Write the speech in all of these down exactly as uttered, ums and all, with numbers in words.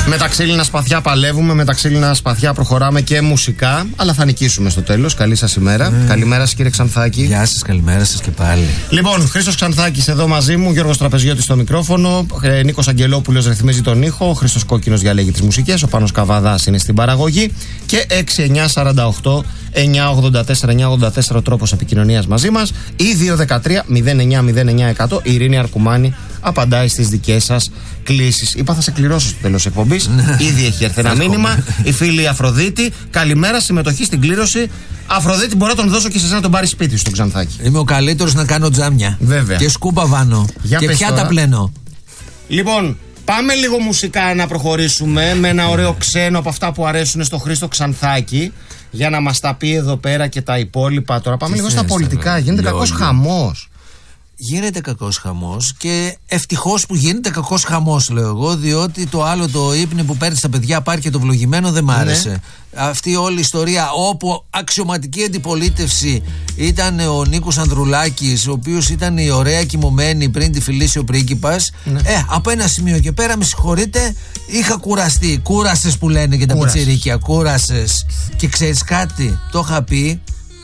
Με τα ξύλινα σπαθιά παλεύουμε, με τα ξύλινα σπαθιά προχωράμε και μουσικά, αλλά θα νικήσουμε στο τέλος. Καλή σας ημέρα. Mm. Καλημέρα σας, κύριε Ξανθάκη. Γεια σας, καλημέρα σας και πάλι. Λοιπόν, Χρήστος Ξανθάκης εδώ μαζί μου, Γιώργος Τραπεζιώτης στο μικρόφωνο, ε, Νίκος Αγγελόπουλος ρυθμίζει τον ήχο, ο Χρήστος Κόκκινος διαλέγει τις μουσικές, ο Πάνος Καβαδάς είναι στην παραγωγή και έξι εννιά σαράντα οκτώ εννιά ογδόντα τέσσερα εννιά ογδόντα τέσσερα ο τρόπος επικοινωνίας μαζί μας ή δύο δεκατρία μηδέν εννιά μηδέν εννιά εκατό. Η Ειρήνη Αρκουμάνη απαντάει στις δικές σας κλήσεις. Είπα θα σε κληρώσω στο τέλος της εκπομπής. Ήδη έχει έρθει ένα μήνυμα. Η φίλη Αφροδίτη, καλημέρα, συμμετοχή στην κλήρωση. Αφροδίτη, μπορώ να τον δώσω και σε εσένα να τον πάρει σπίτι στο Ξανθάκι. Είμαι ο καλύτερος να κάνω τζάμια. Βέβαια. Και σκούπα βάνω. Για και πια τα πλένω. Λοιπόν, πάμε λίγο μουσικά να προχωρήσουμε με ένα ωραίο ξένο από αυτά που αρέσουν στο Χρήστο Ξανθάκη για να μας τα πει εδώ πέρα και τα υπόλοιπα. Τώρα πάμε Τι λίγο θες, στα πολιτικά. τώρα, Γίνεται κακός χαμός. Γίνεται κακός χαμός και ευτυχώς που γίνεται κακός χαμός, λέω εγώ, διότι το άλλο το ύπνι που παίρνει στα παιδιά πάρει και το βλογημένο δεν μ' άρεσε. Ναι. Αυτή όλη η ιστορία όπου αξιωματική αντιπολίτευση ήταν ο Νίκος Ανδρουλάκης, ο οποίος ήταν η ωραία κοιμωμένη πριν τη φιλήσει ο πρίγκιπας. Ναι. Ε, από ένα σημείο και πέρα, με συγχωρείτε, είχα κουραστεί. Κούρασες που λένε και τα πιτσιρίκια. Κούρασες. Και ξέρεις κάτι, το είχα πει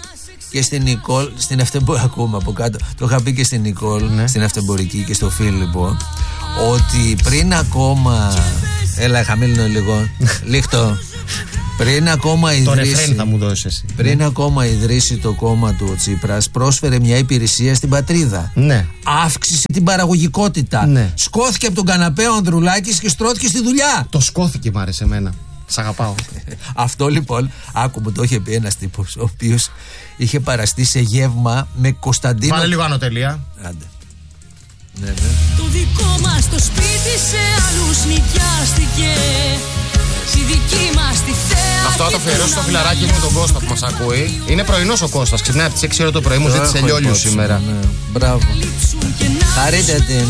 και στην Νικόλ, στην αυτεμπορική, ακούμε από κάτω, το είχα πει και στην Νικόλ, ναι. στην αυτεμπορική και στο Φίλιππο, ότι πριν ακόμα. Έλα, χαμήλωνε λίγο. Λίχτω. Πριν ακόμα ιδρύσει. θα μου δώσεις εσύ. Πριν ναι. ακόμα ιδρύσει το κόμμα του ο Τσίπρας, πρόσφερε μια υπηρεσία στην πατρίδα. Ναι. Αύξησε την παραγωγικότητα. Ναι. Σκόθηκε από τον καναπέ ο Ανδρουλάκης και στρώθηκε στη δουλειά. Το σκόθηκε, μ' άρεσε εμένα. Σ' αγαπάω. Αυτό λοιπόν, άκου μου το είχε πει ένας τύπος, ο οποίος είχε παραστεί σε γεύμα με Κωνσταντίνο. Βάλε λίγο άνω τελεία. Άντε. Ναι, ναι. Το δικό μας το σπίτι σε άλλους νοικιάστηκε. Στη δική μας τη θέα. Αυτό θα το αφιερώσω στο φιλαράκι μου τον Κώστα που μας ακούει. Είναι πρωινός ο Κώστας. Ξυπνάει από τις έξι ώρα το πρωί, μου ζήτησε λιόλιου σήμερα. Ναι. Μπράβο. Χαρείτε την.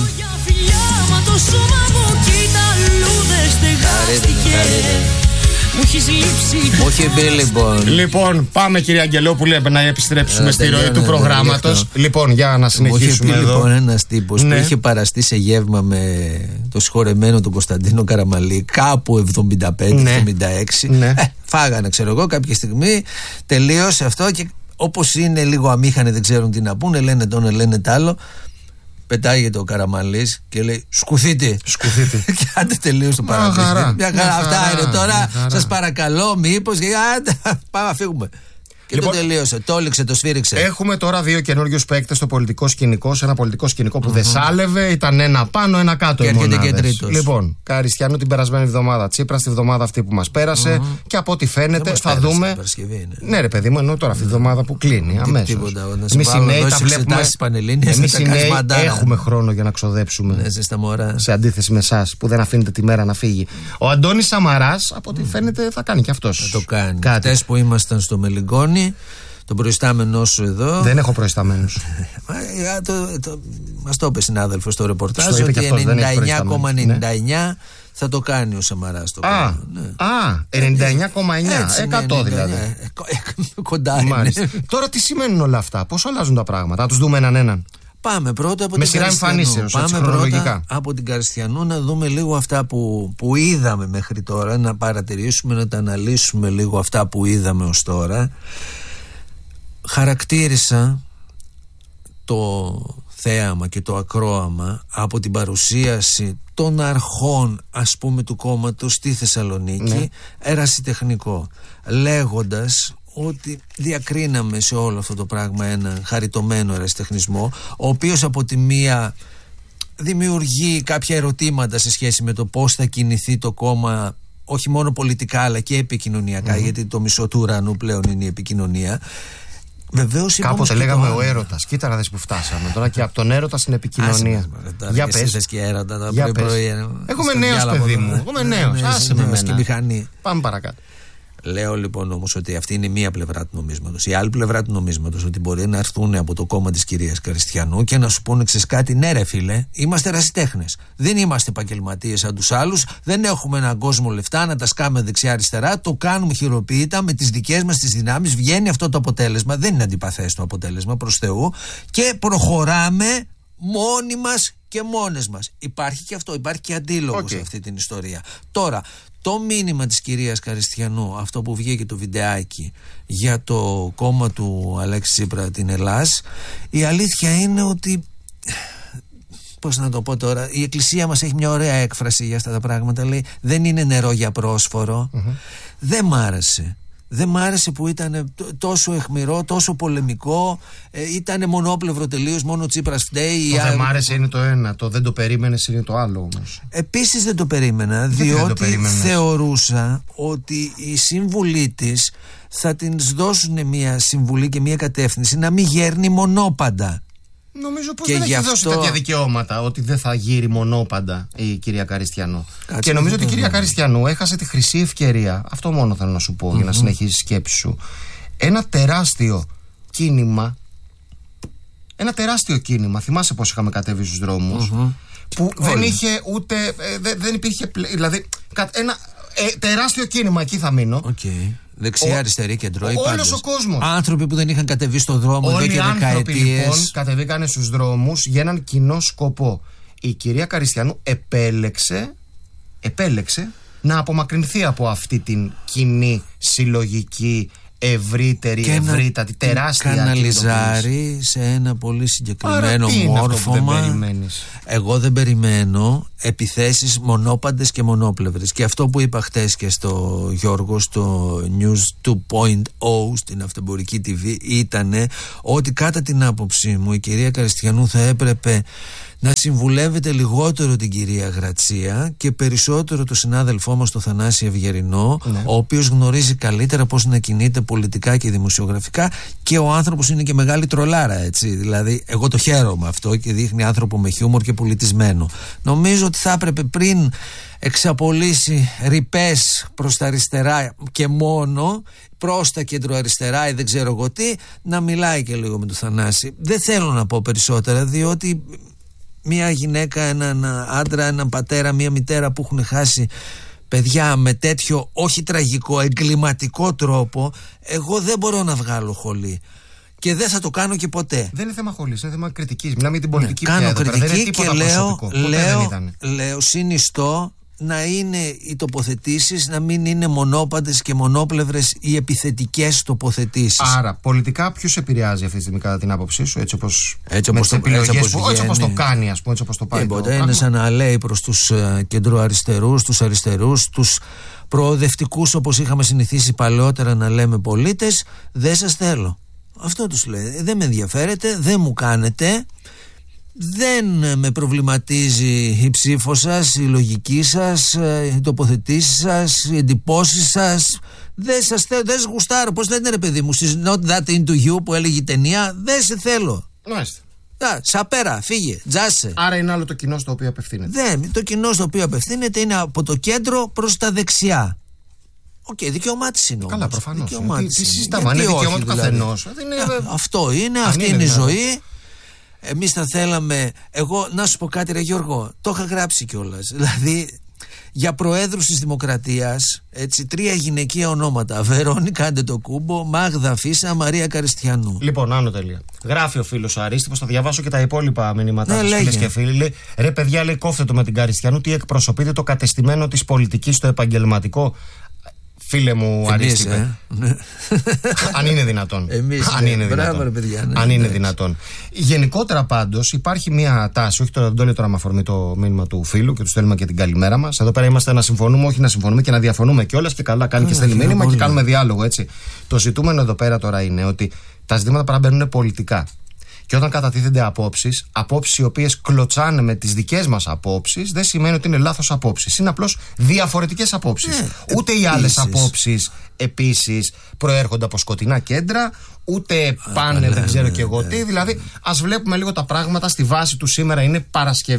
Μου έχει πει λοιπόν. Λοιπόν, πάμε κύριε Αγγελόπουλε να επιστρέψουμε ε, στη ροή του προγράμματος. Λοιπόν, για να συνεχίσουμε. Μου είχε πει εδώ. λοιπόν ένας τύπος ναι. που είχε παραστεί σε γεύμα με το συγχωρεμένο τον Κωνσταντίνο Καραμαλή κάπου εβδομήντα πέντε εβδομήντα έξι. Ναι. Ναι. Ε, φάγανε, ξέρω εγώ, κάποια στιγμή. Τελείωσε αυτό και όπως είναι λίγο αμήχανοι, δεν ξέρουν τι να πούνε, λένε το ένα, λένε τ' άλλο. Πετάγεται ο Καραμαλής και λέει σκουθείτε. Σκουθείτε. Και άντε τελείως το παραδείγμα. Μια χαρά. Αυτά είναι τώρα. Σας παρακαλώ, μήπως. Πάμε να φύγουμε. Και λοιπόν, το τελείωσε. Το έλειξε, το σφύριξε. Έχουμε τώρα δύο καινούριους παίκτες στο πολιτικό σκηνικό. Σε ένα πολιτικό σκηνικό που mm-hmm. δεν σάλευε. Ήταν ένα πάνω, ένα κάτω. Και έρχεται και τρίτος. Λοιπόν, Καριστιανού την περασμένη εβδομάδα. Τσίπρας τη βδομάδα αυτή που μας πέρασε. Mm-hmm. Και από ό,τι φαίνεται θα πέρασε, δούμε. Ναι, ρε παιδί μου, εννοώ τώρα αυτή τη βδομάδα που κλείνει. Αμέσως. Εμείς οι νέοι τα βλέπουμε. Εμείς οι νέοι έχουμε χρόνο για να ξοδέψουμε. Σε αντίθεση με εσάς που δεν αφήνετε τη μέρα να φύγει. Ο Αντώνης Σαμαράς, από ό,τι φαίνεται, θα κάνει κι αυτός. Θα το κάνει. Χτες που ήμασταν στο Μελιγόνι. Τον προϊστάμενό σου εδώ. Δεν έχω προϊστάμενους. Μας το είπε συνάδελφος στο ρεπορτάζ ότι ενενήντα εννιά κόμμα ενενήντα εννιά ναι. θα το κάνει ο Σαμαράς το Α, ναι. α ενενήντα εννιά κόμμα εννιά τοις εκατό εκατό δηλαδή. Κοντά είναι. Τώρα τι σημαίνουν όλα αυτά, πώς αλλάζουν τα πράγματα, να τους δούμε έναν έναν. Πάμε πρώτα από με την Καριστιανού. Πάμε πρώτα από την Καριστιανού να δούμε λίγο αυτά που, που είδαμε μέχρι τώρα, να παρατηρήσουμε, να τα αναλύσουμε λίγο αυτά που είδαμε ως τώρα. Χαρακτήρισα το θέαμα και το ακρόαμα από την παρουσίαση των αρχών, ας πούμε, του κόμματος στη Θεσσαλονίκη, ναι. ερασιτεχνικό, λέγοντας ότι διακρίναμε σε όλο αυτό το πράγμα ένα χαριτωμένο ερασιτεχνισμό, ο οποίος από τη μία δημιουργεί κάποια ερωτήματα σε σχέση με το πώς θα κινηθεί το κόμμα, όχι μόνο πολιτικά αλλά και επικοινωνιακά, mm-hmm. γιατί το μισό του ουρανού πλέον είναι η επικοινωνία. Βεβαίως, κάποτε λέγαμε το... ο έρωτας. Κοίτα να δεις που φτάσαμε τώρα, και από τον έρωτα στην επικοινωνία. Άσε, για πες. Και έρωτα, τα πρωί, πρωί, έχουμε νέος, παιδί μου. Έχουμε νέος. Άσε με και μηχανή. Πάμε παρακάτω. Λέω λοιπόν όμως ότι αυτή είναι η μία πλευρά του νομίσματος. Η άλλη πλευρά του νομίσματος, ότι μπορεί να έρθουν από το κόμμα της κυρίας Καριστιανού και να σου πούνε, ξέρεις κάτι, ναι ρε φίλε, είμαστε ερασιτέχνες. Δεν είμαστε επαγγελματίες σαν τους άλλους, δεν έχουμε έναν κόσμο λεφτά να τα σκάμε δεξιά-αριστερά, το κάνουμε χειροποίητα με τις δικές μας τις δυνάμεις. Βγαίνει αυτό το αποτέλεσμα, δεν είναι αντιπαθές το αποτέλεσμα προς Θεού, και προχωράμε μόνοι μας και μόνες μας. Υπάρχει και αυτό, υπάρχει και αντίλογο okay. σε αυτή την ιστορία. Τώρα, το μήνυμα της κυρίας Καριστιανού, αυτό που βγήκε το βιντεάκι για το κόμμα του Αλέξη Τσίπρα, την Ελλάς, η αλήθεια είναι ότι, πώς να το πω τώρα, η Εκκλησία μας έχει μια ωραία έκφραση για αυτά τα πράγματα, λέει δεν είναι νερό για πρόσφορο. Mm-hmm. Δεν μ' άρεσε. Δεν μ' άρεσε που ήταν τόσο αιχμηρό, τόσο πολεμικό, ε, ήταν μονόπλευρο τελείως, μόνο ο Τσίπρας φταίει. Το δεν μ' άρεσε είναι το ένα, το δεν το περίμενες είναι το άλλο όμως. Επίσης δεν το περίμενα, διότι θεωρούσα ότι οι σύμβουλοι της θα την δώσουν μια συμβουλή και μια κατεύθυνση να μην γέρνει μονόπαντα. Νομίζω πως δεν έχει αυτό... δώσει τέτοια δικαιώματα, ότι δεν θα γύρει μονόπαντα η κυρία Καριστιανού. Κάτσε και νομίζω ότι η κυρία Καριστιανού έχασε τη χρυσή ευκαιρία. Αυτό μόνο θέλω να σου πω, mm-hmm. για να συνεχίσεις τη σκέψη σου. Ένα τεράστιο κίνημα. Ένα τεράστιο κίνημα. Θυμάσαι πως είχαμε κατέβει στους δρόμους, mm-hmm. που Όλοι. δεν είχε ούτε. Ε, δεν, δεν υπήρχε. Δηλαδή, ένα ε, τεράστιο κίνημα, εκεί θα μείνω. Okay. Δεξιά, ο, αριστερή, κεντρό. Όλος ο κόσμος. Άνθρωποι που δεν είχαν κατεβεί στον δρόμο εδώ και δεκαετίες. Όλοι οι άνθρωποι λοιπόν κατεβήκανε στους δρόμους για έναν κοινό σκοπό. Η κυρία Καριστιανού επέλεξε, επέλεξε να απομακρυνθεί από αυτή την κοινή, συλλογική, ευρύτερη, και ευρύτατη, τεράστια καναλιζάρει σε ένα πολύ συγκεκριμένο μόρφωμα. Δεν Εγώ δεν περιμένω επιθέσεις μονόπαντες και μονόπλευρες. Και αυτό που είπα χτες και στο Γιώργο στο News δύο κόμμα μηδέν στην Αυτεμπορική τι βι ήταν ότι κατά την άποψή μου η κυρία Καριστιανού θα έπρεπε να συμβουλεύεται λιγότερο την κυρία Γρατσία και περισσότερο το συνάδελφό μας το Θανάση Ευγερινό, ναι. ο οποίος γνωρίζει καλύτερα πώς να κινείται πολιτικά και δημοσιογραφικά, και ο άνθρωπος είναι και μεγάλη τρολάρα, έτσι. Δηλαδή εγώ το χαίρομαι αυτό και δείχνει άνθρωπο με χιούμορ και πολιτισμένο. Νομίζω ότι θα έπρεπε πριν εξαπολύσει ρηπές προς τα αριστερά και μόνο, προς τα κεντροαριστερά ή δεν ξέρω εγώ τι, να μιλάει και λίγο με τον Θανάση. Δεν θέλω να πω περισσότερα, διότι μια γυναίκα, έναν άντρα, έναν πατέρα, μια μητέρα που έχουν χάσει παιδιά με τέτοιο όχι τραγικό, εγκληματικό τρόπο, εγώ δεν μπορώ να βγάλω χολή. Και δεν θα το κάνω και ποτέ. Δεν είναι θέμα χολής, είναι θέμα κριτικής. Μιλάμε για την πολιτική ναι, πια. Κάνω κριτική και λέω, λέω, λέω συνιστώ να είναι οι τοποθετήσεις, να μην είναι μονόπαντες και μονόπλευρες οι επιθετικές τοποθετήσεις. Άρα, πολιτικά ποιος επηρεάζει αυτή τη στιγμή κατά την άποψή σου, έτσι όπως έτσι με όπως τις το, επιλογές έτσι που, έτσι όπως το κάνει, ας πούμε, έτσι όπως το πάει. Τίποτα, είναι σαν να λέει προς τους uh, κεντροαριστερούς, τους αριστερούς, τους προοδευτικούς, όπως είχαμε συνηθίσει παλαιότερα να λέμε πολίτες, δεν σας θέλω. Αυτό τους λέει. Δεν με ενδιαφέρετε, δεν μου κάνετε. Δεν με προβληματίζει η ψήφο σας, η λογική σας, οι τοποθετήσεις σας, οι εντυπώσεις σας. Δεν σας θέλω, δεν σας γουστάρω. Πώς λένε ρε παιδί μου, she's not that into you που έλεγε η ταινία. Δεν σε θέλω. Μάλιστα. Σαπέρα, φύγε, τζάσε. Άρα είναι άλλο το κοινό στο οποίο απευθύνεται. Δεν, το κοινό στο οποίο απευθύνεται είναι από το κέντρο προς τα δεξιά. Οκ, okay, δικαίωμά της είναι όμως. Καλά, προφανώς. Δικαίωμά της τι συζητάμε, είναι δικαίωμα του καθενός. Αυτό είναι, αυτή είναι η ζωή. Εμείς θα θέλαμε. Εγώ να σου πω κάτι, ρε Γιώργο, το είχα γράψει κιόλας. Δηλαδή, για προέδρους της Δημοκρατίας, έτσι, τρία γυναικεία ονόματα. Βερόνικα Αντετοκούμπο, Μάγδα Φίσα, Μαρία Καριστιανού. Λοιπόν, άνω τελεία. Γράφει ο φίλος Αρίστιπος, θα διαβάσω και τα υπόλοιπα μηνύματα. Ναι, φίλες και φίλοι. Λέει, ρε παιδιά, λέει, κόφτε το με την Καριστιανού, τι εκπροσωπείτε το κατεστημένο της πολιτικής στο επαγγελματικό. Φίλε μου, Αρίστιπε. Ε? Αν είναι δυνατόν. Εμείς, Αν είναι δυνατόν. Μπράβο, ρε, παιδιά, ναι, Αν είναι ναι, δυνατόν. Γενικότερα πάντως υπάρχει μια τάση. Όχι τώρα, δεν το λέω τώρα με αφορμή το μήνυμα του φίλου και του στέλνουμε και την καλημέρα μας. Εδώ πέρα είμαστε να συμφωνούμε, όχι να συμφωνούμε και να διαφωνούμε κιόλας. Και καλά κάνει και στέλνει μήνυμα και κάνουμε διάλογο, έτσι. Το ζητούμενο εδώ πέρα τώρα είναι ότι τα ζητήματα παραμπαίνουν πολιτικά. Και όταν κατατίθενται απόψεις, απόψεις οι οποίες κλωτσάνε με τις δικές μας απόψεις, δεν σημαίνει ότι είναι λάθος απόψεις. Είναι απλώς διαφορετικές απόψεις. Ναι, ούτε επίσης. Οι άλλες απόψεις επίσης προέρχονται από σκοτεινά κέντρα, ούτε πάνε, Α, δεν ξέρω ναι, κι εγώ ναι, τι. Δηλαδή, ας βλέπουμε λίγο τα πράγματα στη βάση του σήμερα. Είναι Παρασκευή.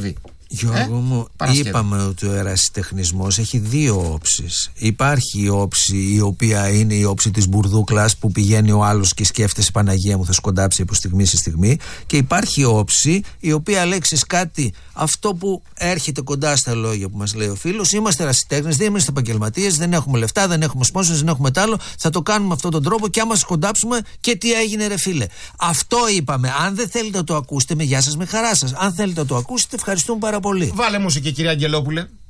Γιώργο μου, ε, είπαμε ότι ο ερασιτεχνισμός έχει δύο όψεις. Υπάρχει η όψη η οποία είναι η όψη της μπουρδούκλας, που πηγαίνει ο άλλος και σκέφτεσαι Παναγία μου θα σκοντάψει από στιγμή σε στιγμή, και υπάρχει η όψη η οποία λέξεις κάτι, αυτό που έρχεται κοντά στα λόγια που μας λέει ο φίλος. Είμαστε ερασιτέχνες, δεν είμαστε επαγγελματίες, δεν έχουμε λεφτά, δεν έχουμε sponsors, δεν έχουμε τ' άλλο, θα το κάνουμε αυτόν τον τρόπο και άμα σκοντάψουμε και τι έγινε ρε φίλε. Αυτό είπαμε. Αν δεν θέλετε να το ακούσετε, με γεια σας, με χαρά σας. Αν θέλετε να το ακούσετε, ευχαριστούμε πάρα πολύ. Βάλε μουσική, κυρία Αγγελόπουλε.